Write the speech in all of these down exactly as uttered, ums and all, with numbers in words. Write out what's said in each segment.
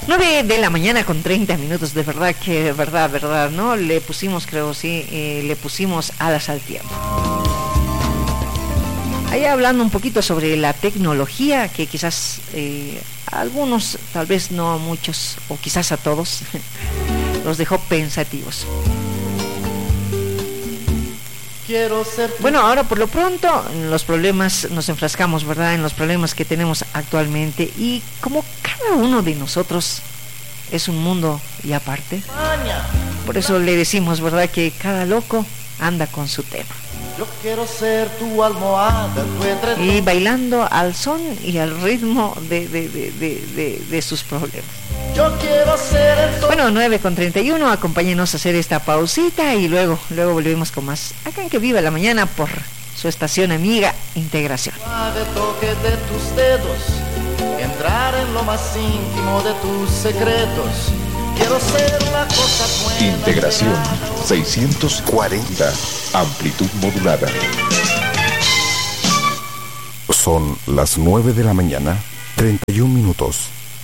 nueve de la mañana con treinta minutos, de verdad que, verdad, verdad, ¿no? Le pusimos, creo, sí, eh, le pusimos alas al tiempo. Ahí hablando un poquito sobre la tecnología, que quizás eh, a algunos, tal vez no a muchos, o quizás a todos, los dejó pensativos. Quiero ser tu... Bueno, ahora por lo pronto, en los problemas, nos enfrascamos, ¿verdad?, en los problemas que tenemos actualmente, y como cada uno de nosotros es un mundo y aparte, por eso le decimos, ¿verdad?, que cada loco anda con su tema. Yo quiero ser tu almohada, tu edredón. Y bailando al son y al ritmo de, de, de, de, de, de sus problemas. Yo quiero ser el... Bueno, nueve con treinta y uno, acompáñenos a hacer esta pausita y luego, luego volvemos con más. Acá en Que Viva la Mañana por su estación amiga Integración. Suave toque de tus dedos, entrar en lo más íntimo de tus secretos. Quiero ser la cosa buena. Integración seiscientos cuarenta, amplitud modulada. Son las nueve de la mañana, treinta y un minutos.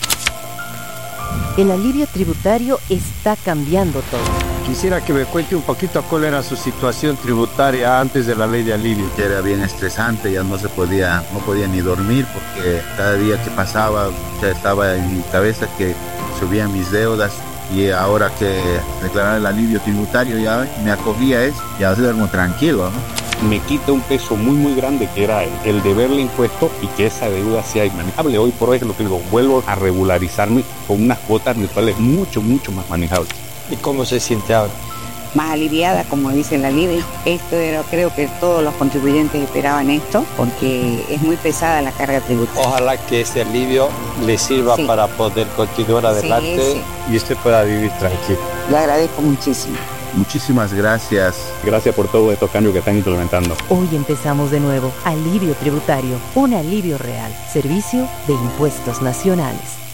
El alivio tributario está cambiando todo. Quisiera que me cuente un poquito cuál era su situación tributaria antes de la ley de alivio. Era bien estresante, ya no se podía, no podía ni dormir porque cada día que pasaba ya estaba en mi cabeza que subían mis deudas, y ahora que declarar el alivio tributario ya me acogía eso, ya duermo tranquilo, ¿no? Me quita un peso muy muy grande que era el, el deberle impuesto y que esa deuda sea inmanejable. Hoy por hoy es lo que digo, vuelvo a regularizarme con unas cuotas mensuales mucho mucho más manejables. ¿Y cómo se siente ahora? Más aliviada, como dice la alivio. Esto era, creo que todos los contribuyentes esperaban esto, porque es muy pesada la carga tributaria. Ojalá que este alivio le sirva, sí, para poder continuar adelante, sí, sí, y usted pueda vivir tranquilo. Lo agradezco muchísimo. Muchísimas gracias. Gracias por todos estos cambios que están implementando. Hoy empezamos de nuevo. Alivio tributario, un alivio real. Servicio de Impuestos Nacionales.